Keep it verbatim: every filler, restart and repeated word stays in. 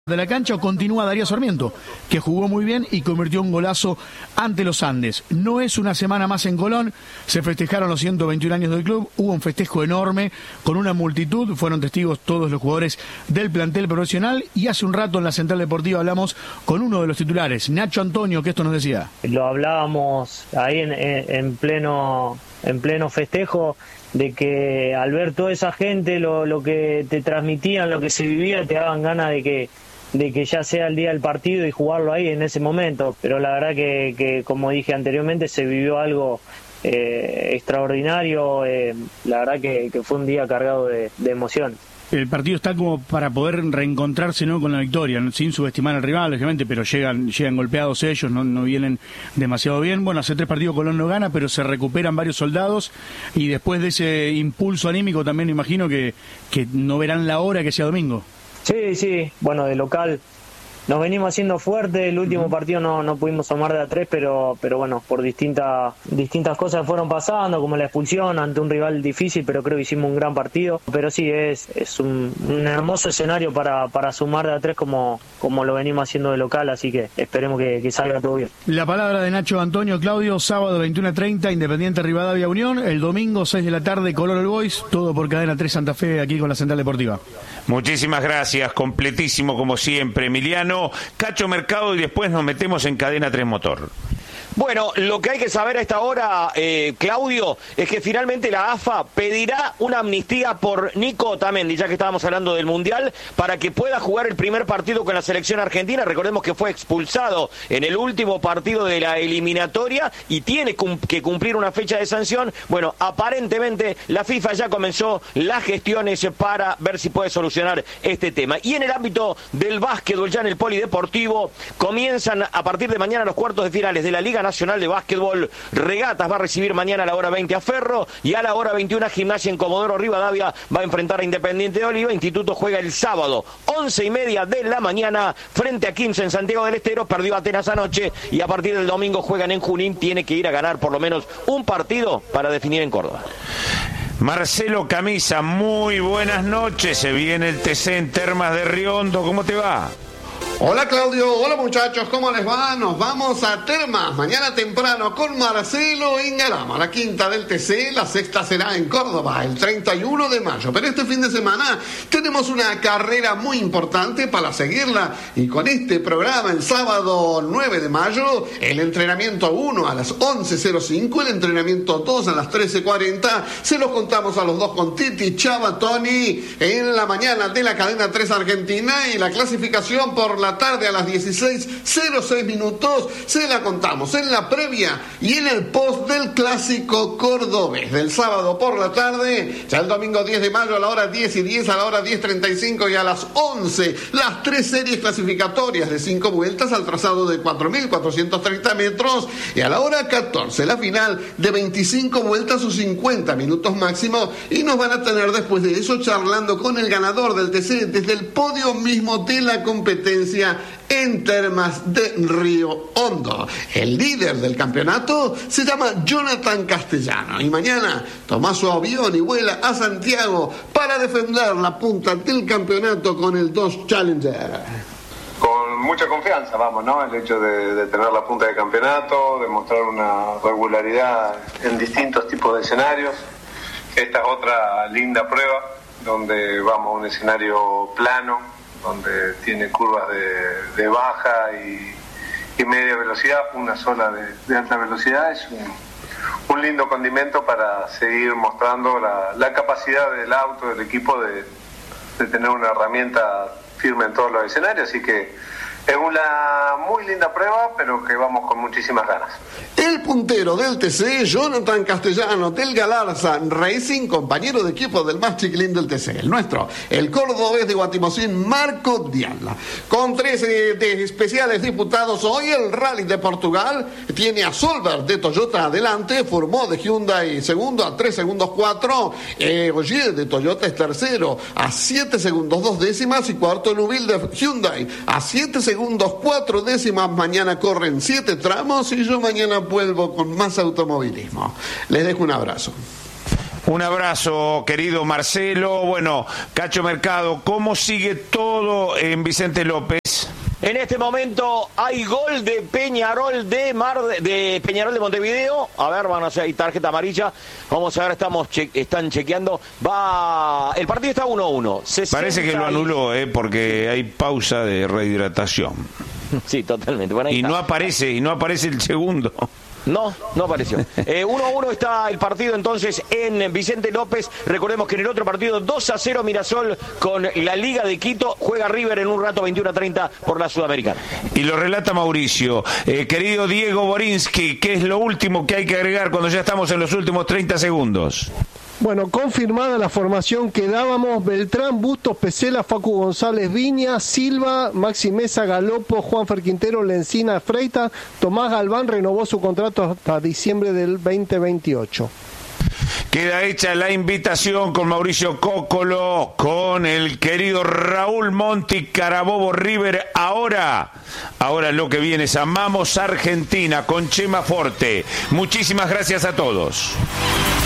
de la cancha, o continúa Darío Sarmiento, que jugó muy bien y convirtió un golazo ante los Andes. No es una semana más en Colón, se festejaron los ciento veintiún años del club, hubo un festejo enorme con una multitud, fueron testigos todos los jugadores del plantel profesional, y hace un rato en la Central Deportiva hablamos con uno de los titulares, Nacho Antonio, que esto nos decía. Lo hablábamos ahí en, en pleno en pleno festejo, de que al ver toda esa gente, lo, lo que te transmitían, lo que se vivía, te daban ganas de que de que ya sea el día del partido y jugarlo ahí en ese momento. Pero la verdad que, que como dije anteriormente, se vivió algo eh, extraordinario. Eh, la verdad que, que fue un día cargado de, de emociones. El partido está como para poder reencontrarse, ¿no?, con la victoria, ¿no?, sin subestimar al rival, lógicamente, pero llegan llegan golpeados ellos, no, no vienen demasiado bien. Bueno, hace tres partidos Colón no gana, pero se recuperan varios soldados, y después de ese impulso anímico también imagino que, que no verán la hora que sea domingo. Sí, sí, bueno, de local nos venimos haciendo fuerte. El último uh-huh. partido no, no pudimos sumar de a tres, pero pero bueno, por distintas distintas cosas fueron pasando, como la expulsión ante un rival difícil, pero creo que hicimos un gran partido. Pero sí, es es un, un hermoso escenario para, para sumar de a tres como, como lo venimos haciendo de local, así que esperemos que, que salga todo bien. La palabra de Nacho Antonio. Claudio, sábado veintiuno treinta, Independiente Rivadavia Unión, el domingo seis de la tarde Colón All Boys, todo por Cadena tres Santa Fe, aquí con la Central Deportiva. Muchísimas gracias, completísimo como siempre, Emiliano. Cacho Mercado, y después nos metemos en Cadena tres Motor. Bueno, lo que hay que saber a esta hora, eh, Claudio, es que finalmente la A F A pedirá una amnistía por Nico Otamendi, ya que estábamos hablando del Mundial, para que pueda jugar el primer partido con la selección argentina. Recordemos que fue expulsado en el último partido de la eliminatoria y tiene cum- que cumplir una fecha de sanción. Bueno, aparentemente la FIFA ya comenzó las gestiones para ver si puede solucionar este tema. Y en el ámbito del básquetbol, ya en el polideportivo, comienzan a partir de mañana los cuartos de finales de la Liga Nacional de Básquetbol. Regatas va a recibir mañana a la hora veinte a Ferro, y a la hora veintiuna Gimnasia en Comodoro Rivadavia va a enfrentar a Independiente de Oliva. Instituto juega el sábado once y media de la mañana frente a quince en Santiago del Estero. Perdió Atenas anoche, y a partir del domingo juegan en Junín. Tiene que ir a ganar por lo menos un partido para definir en Córdoba. Marcelo Camisa, muy buenas noches. Se viene el T C en Termas de Riondo. ¿Cómo te va? Hola Claudio, hola muchachos, ¿cómo les va? Nos vamos a Termas mañana temprano con Marcelo Ingarama, la quinta del T C, la sexta será en Córdoba el treinta y uno de mayo, pero este fin de semana tenemos una carrera muy importante para seguirla, y con este programa el sábado nueve de mayo, el entrenamiento uno a las once cero cinco, el entrenamiento dos a las trece cuarenta, se los contamos a los dos con Titi Chava Tony en la mañana de la cadena tres Argentina, y la clasificación por la tarde a las dieciséis cero seis minutos se la contamos en la previa y en el post del clásico cordobés del sábado por la tarde. Ya el domingo diez de mayo a la hora diez y diez, a la hora diez treinta y cinco y a las once las tres series clasificatorias de cinco vueltas al trazado de cuatro mil cuatrocientos treinta metros, y a la hora catorce la final de veinticinco vueltas o cincuenta minutos máximo, y nos van a tener después de eso charlando con el ganador del T C desde el podio mismo de la competencia en Termas de Río Hondo. El líder del campeonato se llama Jonathan Castellano, y mañana toma su avión y vuela a Santiago para defender la punta del campeonato con el Dodge Challenger. Con mucha confianza, vamos, ¿no? El hecho de, de tener la punta de campeonato, de mostrar una regularidad en distintos tipos de escenarios. Esta es otra linda prueba donde vamos a un escenario plano, donde tiene curvas de, de baja y, y media velocidad, una sola de, de alta velocidad. Es un, un lindo condimento para seguir mostrando la, la capacidad del auto, del equipo, de, de tener una herramienta firme en todos los escenarios, así que es una muy linda prueba, pero que vamos con muchísimas ganas. El puntero del T C, Jonathan Castellano del Galarza Racing, compañero de equipo del más chiquilín del T C, el nuestro, el cordobés de Guatimocín, Marco Diala. Con tres eh, de especiales disputados hoy, el Rally de Portugal tiene a Solberg de Toyota adelante, Formó de Hyundai segundo a tres segundos cuatro, eh, Ogier de Toyota es tercero a siete segundos dos décimas, y cuarto Nubil de Hyundai a siete segundos cuatro décimas. Mañana corren siete tramos y yo mañana vuelvo con más automovilismo. Les dejo un abrazo. Un abrazo, querido Marcelo. Bueno, Cacho Mercado, ¿cómo sigue todo en Vicente López? En este momento hay gol de Peñarol de Mar de, de Peñarol de Montevideo. A ver, van a hacer ahí tarjeta amarilla. Vamos a ver, estamos che, están chequeando. Va, el partido está uno a uno. Parece que lo anuló, eh, porque hay pausa de rehidratación. Sí, totalmente. Bueno, y está. no aparece, y no aparece el segundo. No, no apareció. Eh, uno a uno está el partido entonces en Vicente López. Recordemos que en el otro partido dos a cero Mirasol con la Liga de Quito. Juega River en un rato veintiuno a treinta por la Sudamericana. Y lo relata Mauricio. Eh, querido Diego Borinsky, ¿qué es lo último que hay que agregar cuando ya estamos en los últimos treinta segundos? Bueno, confirmada la formación que dábamos: Beltrán, Bustos, Pesela, Facu González, Viña, Silva, Maxi Mesa, Galopo, Juanfer Quintero, Lencina, Freita. Tomás Galván renovó su contrato hasta diciembre del veinte veintiocho. Queda hecha la invitación con Mauricio Cóccolo, con el querido Raúl Monti, Carabobo River. Ahora, ahora lo que viene es Amamos Argentina con Chema Forte. Muchísimas gracias a todos.